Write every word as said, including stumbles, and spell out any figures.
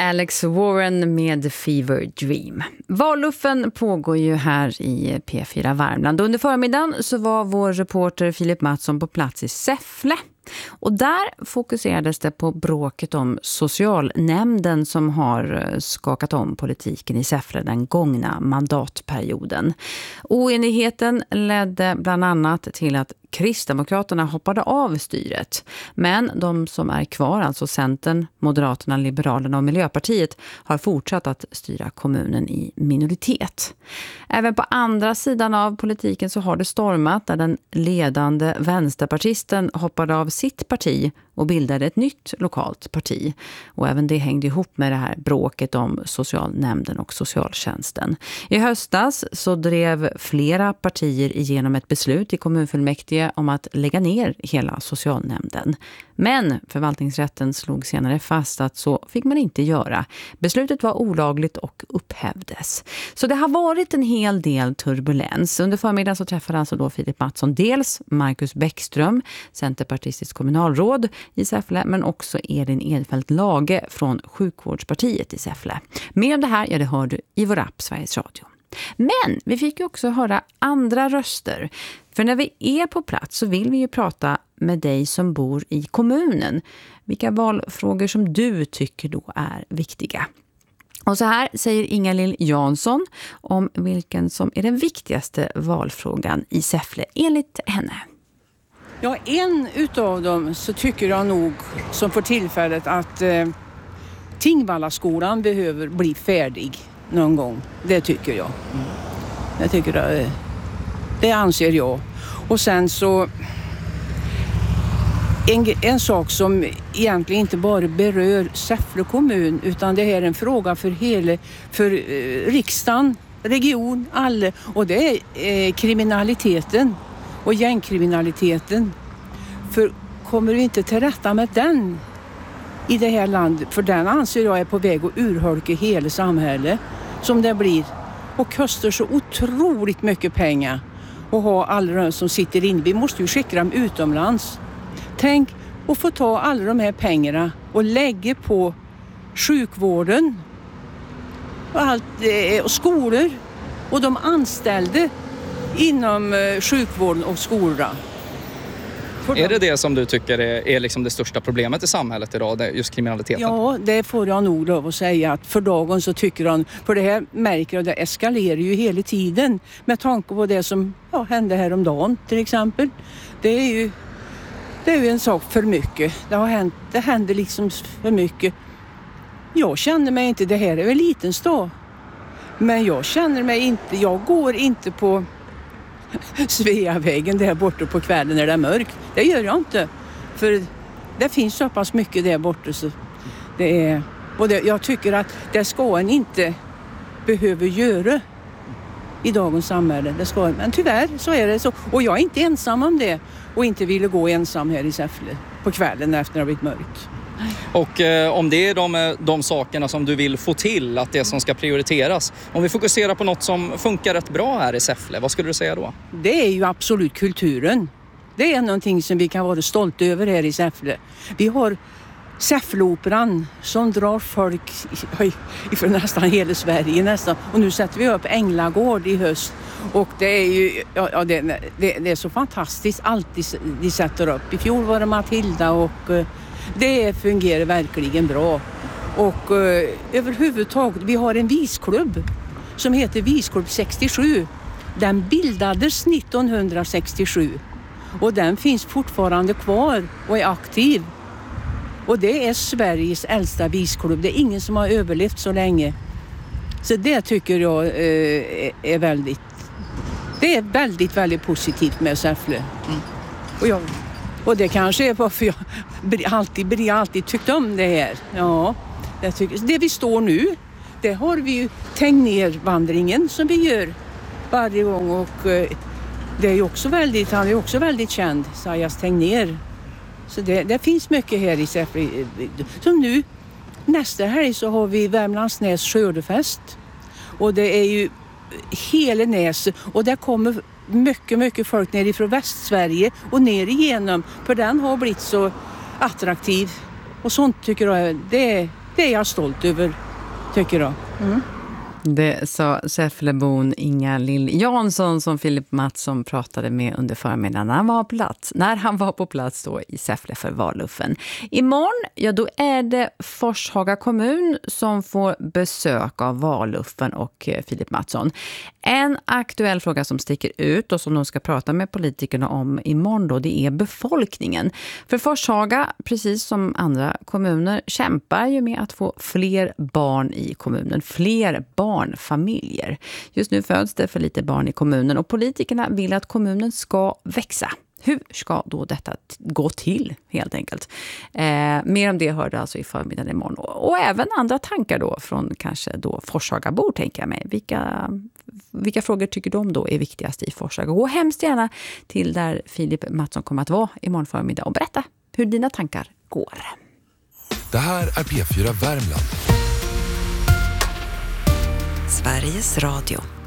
Alex Warren med Fever Dream. Valluffen pågår ju här i P fyra Värmland. Under förmiddagen så var vår reporter Filip Mattsson på plats i Säffle. Och där fokuserades det på bråket om socialnämnden som har skakat om politiken i Säffle den gångna mandatperioden. Oenigheten ledde bland annat till att Kristdemokraterna hoppade av styret. Men de som är kvar, alltså Centern, Moderaterna, Liberalerna och Miljöpartiet, har fortsatt att styra kommunen i minoritet. Även på andra sidan av politiken så har det stormat där den ledande vänsterpartisten hoppade av sitt parti och bildade ett nytt lokalt parti. Och även det hängde ihop med det här bråket om socialnämnden och socialtjänsten. I höstas så drev flera partier igenom ett beslut i kommunfullmäktige om att lägga ner hela socialnämnden. Men förvaltningsrätten slog senare fast att så fick man inte göra. Beslutet var olagligt och upphävdes. Så det har varit en hel del turbulens. Under förmiddagen så träffade alltså då Filip Mattsson dels Marcus Bäckström, centerpartistisk kommunalråd i Säffle, men också Elin Edfeldt Lage från sjukvårdspartiet i Säffle. Mer om det här, ja, det hör du i vår app Sveriges Radio. Men vi fick ju också höra andra röster. För när vi är på plats så vill vi ju prata med dig som bor i kommunen. Vilka valfrågor som du tycker då är viktiga. Och så här säger Inga-Lill Jansson om vilken som är den viktigaste valfrågan i Säffle enligt henne. Ja, en utav dem så tycker jag nog som för tillfället att eh, Tingvallaskolan behöver bli färdig någon gång. Det tycker jag. Mm. Jag tycker det, det anser jag. Och sen så en, en sak som egentligen inte bara berör Säffle kommun utan det här är en fråga för hela för eh, riksdagen, region, alla, och det är eh, kriminaliteten och gängkriminaliteten. För kommer vi inte till rätta med den i det här landet, för den anser jag är på väg att urholka hela samhället som det blir och kostar så otroligt mycket pengar att ha alla de som sitter in. Vi måste ju skicka dem utomlands. Tänk att få ta alla de här pengarna och lägga på sjukvården och, allt, och skolor och de anställda inom sjukvården och skolorna. Är det det som du tycker är, är liksom det största problemet i samhället idag, det, just kriminaliteten? Ja, det får jag nog lov att säga. Att för dagen så tycker han, för det här märker jag, det eskalerar ju hela tiden med tanke på det som ja, hände häromdagen till exempel. Det är ju, det är ju en sak för mycket. Det har hänt, det händer liksom för mycket. Jag känner mig inte, det här är väl liten stad. Men jag känner mig inte, jag går inte på Sveavägen där borta på kvällen när det är mörkt. Det gör jag inte. För det finns så pass mycket där borta så det är, och det, jag tycker att det ska en inte behöva göra i dagens samhälle. Det ska, men tyvärr så är det så. Och jag är inte ensam om det och inte ville gå ensam här i Säffle på kvällen efter det har blivit mörkt. Och eh, om det är de, de sakerna som du vill få till, att det som ska prioriteras. Om vi fokuserar på något som funkar rätt bra här i Säffle, vad skulle du säga då? Det är ju absolut kulturen. Det är någonting som vi kan vara stolta över här i Säffle. Vi har Säffleoperan som drar folk ifrån nästan hela Sverige nästan. Och nu sätter vi upp Änglagård i höst. Och det är ju ja, det, det, det är så fantastiskt allt de, de sätter upp. I fjol var det Matilda och det fungerar verkligen bra. Och eh, överhuvudtaget, vi har en visklubb som heter Visklubb sextiosju. Den bildades nittonhundrasextiosju och den finns fortfarande kvar och är aktiv. Och det är Sveriges äldsta visklubb. Det är ingen som har överlevt så länge. Så det tycker jag eh, är väldigt, det är väldigt, väldigt positivt med Säffle. Mm. Och jag Och det kanske är varför jag alltid, alltid tyckt om det här. Ja, jag tycker, det vi står nu, det har vi ju Tegnérvandringen som vi gör varje gång. Och eh, det är ju också väldigt, han är också väldigt känd, Sajas Tegnér. Så det, det finns mycket här i Säffle. Som nu, nästa helg så har vi Värmlandsnäs skördefest. Och det är ju hela Näs och där kommer mycket, mycket folk ner ifrån Västsverige och ner igenom. För den har blivit så attraktiv. Och sånt tycker jag, det, det är jag stolt över, tycker jag. Mm. Det sa Säfflebon Inga Lill Jansson som Filip Mattsson pratade med under förmiddagen när han var på plats, när han var på plats då i Säffle för valluffen. Imorgon, ja då är det Forshaga kommun som får besök av valluffen och Filip Mattsson. En aktuell fråga som sticker ut och som de ska prata med politikerna om imorgon då, det är befolkningen. För Forshaga, precis som andra kommuner, kämpar ju med att få fler barn i kommunen, fler barnfamiljer. Just nu föds det för lite barn i kommunen och politikerna vill att kommunen ska växa. Hur ska då detta gå till helt enkelt? Eh, mer om det hörde alltså i förmiddagen imorgon. Och, och även andra tankar då från kanske då Forshagabor, tänker jag mig. Vilka, vilka frågor tycker de då är viktigast i Forshaga? Gå hemskt gärna till där Filip Mattsson kommer att vara imorgon förmiddag och berätta hur dina tankar går. Det här är P fyra Värmland. Sveriges Radio.